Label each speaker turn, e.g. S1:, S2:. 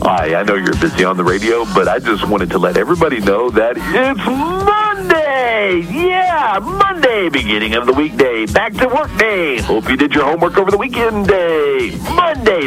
S1: Hi, I know you're busy on the radio, but I just wanted to let everybody know that it's Monday! Yeah, Monday, beginning of the weekday. Back to work day. Hope you did your homework over the weekend day. Monday.